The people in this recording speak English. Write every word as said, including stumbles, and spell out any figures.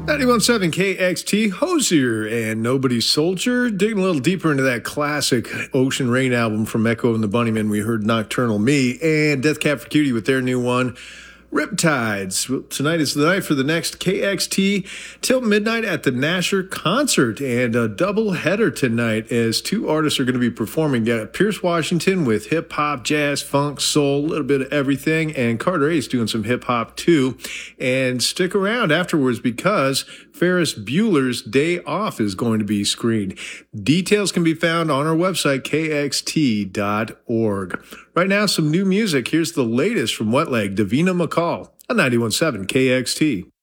ninety-one point seven K X T, Hosier and Nobody Soldier. Digging a little deeper into that classic Ocean Rain album from Echo and the Bunnymen, we heard Nocturnal Me and Death Cab for Cutie with their new one, Riptides. Well, tonight is the night for the next K X T till midnight at the Nasher concert, and a double header tonight as two artists are going to be performing. You got Pierce Washington with hip hop, jazz, funk, soul, a little bit of everything, and Carter Ace doing some hip hop too. And stick around afterwards because Ferris Bueller's Day Off is going to be screened. Details can be found on our website, K X T dot org. Right now, some new music. Here's the latest from Wet Leg, Davina McCall on ninety-one point seven K X T.